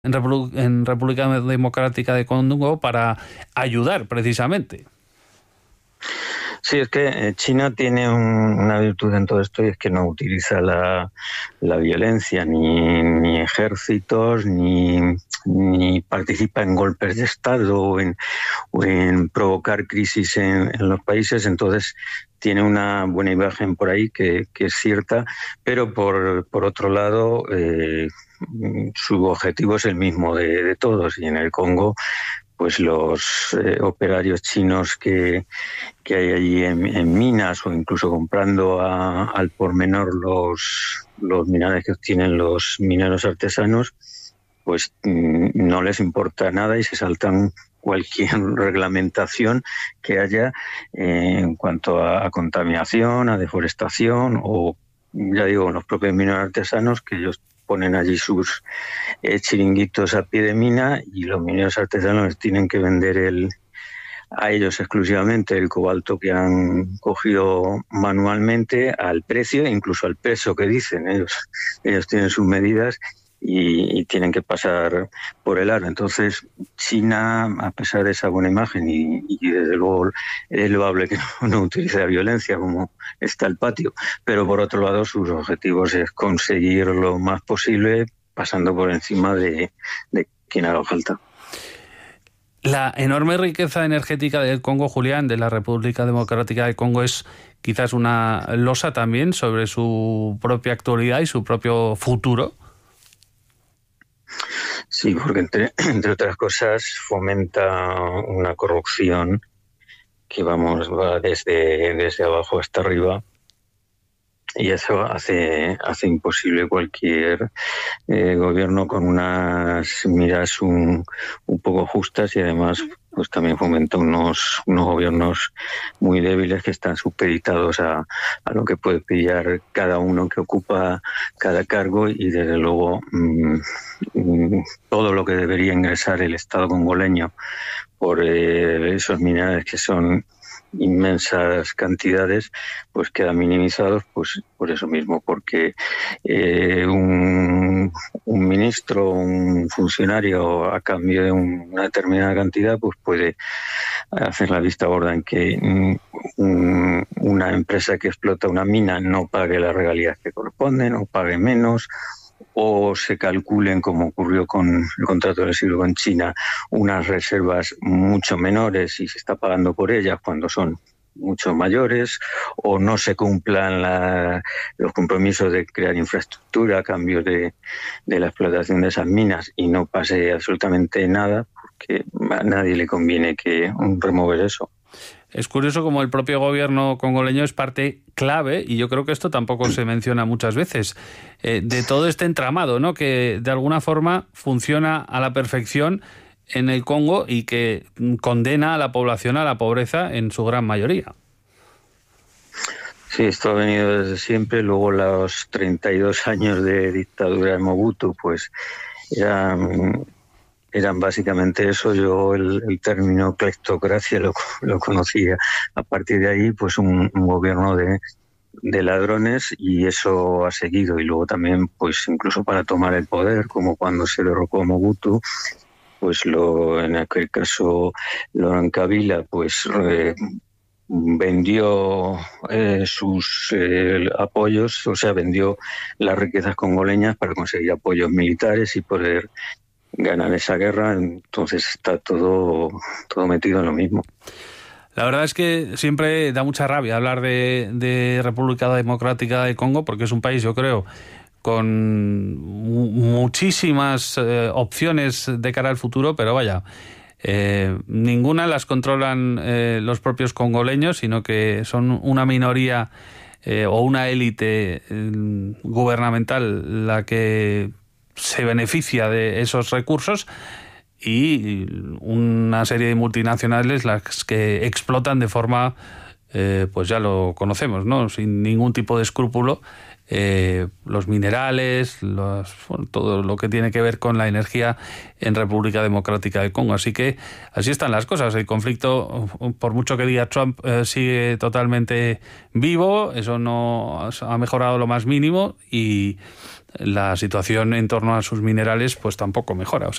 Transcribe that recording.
en República Democrática de Congo para ayudar precisamente. Sí, es que China tiene una virtud en todo esto, y es que no utiliza la violencia, ni ejércitos, ni participa en golpes de Estado o en provocar crisis en los países. Entonces tiene una buena imagen por ahí que es cierta, pero por otro lado su objetivo es el mismo de todos, y en el Congo pues los operarios chinos que hay allí en minas, o incluso comprando al por menor los minerales que obtienen los mineros artesanos, pues no les importa nada y se saltan cualquier reglamentación que haya en cuanto a contaminación, a deforestación, o ya digo, los propios mineros artesanos, que ellos ponen allí sus chiringuitos a pie de mina, y los mineros artesanos tienen que vender a ellos exclusivamente el cobalto que han cogido manualmente al precio, incluso al peso que dicen. Ellos tienen sus medidas y tienen que pasar por el aro. Entonces China, a pesar de esa buena imagen, y desde luego es loable que no utilice la violencia como está el patio, pero por otro lado sus objetivos es conseguir lo más posible pasando por encima de quien haga falta. La enorme riqueza energética del Congo, Julián, de la República Democrática del Congo, es quizás una losa también sobre su propia actualidad y su propio futuro. Sí, porque entre otras cosas fomenta una corrupción que va desde abajo hasta arriba, y eso hace imposible cualquier gobierno con unas miras un poco justas, y además pues también fomenta unos gobiernos muy débiles que están supeditados a lo que puede pillar cada uno que ocupa cada cargo, y desde luego todo lo que debería ingresar el Estado congoleño por esos minerales, que son inmensas cantidades, pues quedan minimizados, pues por eso mismo, porque un ministro, un funcionario, a cambio de una determinada cantidad, pues puede hacer la vista gorda en que una empresa que explota una mina no pague las regalías que corresponden, o pague menos, o se calculen, como ocurrió con el contrato del siglo con China, unas reservas mucho menores y se está pagando por ellas cuando son mucho mayores, o no se cumplan los compromisos de crear infraestructura a cambio de la explotación de esas minas, y no pase absolutamente nada, porque a nadie le conviene que remover eso. Es curioso como el propio gobierno congoleño es parte clave, y yo creo que esto tampoco se menciona muchas veces, de todo este entramado, ¿no?, que de alguna forma funciona a la perfección en el Congo y que condena a la población a la pobreza en su gran mayoría. Sí, esto ha venido desde siempre. Luego los 32 años de dictadura de Mobutu, pues eran básicamente eso. Yo el término cleptocracia lo conocía a partir de ahí, pues un gobierno de ladrones, y eso ha seguido. Y luego también, pues incluso para tomar el poder, como cuando se derrocó Mobutu, pues en aquel caso Laurent Kabila pues vendió sus apoyos, o sea, vendió las riquezas congoleñas para conseguir apoyos militares y poder ganar esa guerra. Entonces está todo metido en lo mismo. La verdad es que siempre da mucha rabia hablar de República Democrática de Congo, porque es un país, yo creo, con muchísimas opciones de cara al futuro, pero vaya, ninguna las controlan los propios congoleños, sino que son una minoría o una élite gubernamental la que se beneficia de esos recursos, y una serie de multinacionales las que explotan de forma, pues ya lo conocemos, ¿no?, sin ningún tipo de escrúpulo, los minerales, todo lo que tiene que ver con la energía en República Democrática del Congo. Así que así están las cosas. El conflicto, por mucho que diga Trump, sigue totalmente vivo. Eso no ha mejorado lo más mínimo, y la situación en torno a sus minerales pues tampoco mejora. O sea,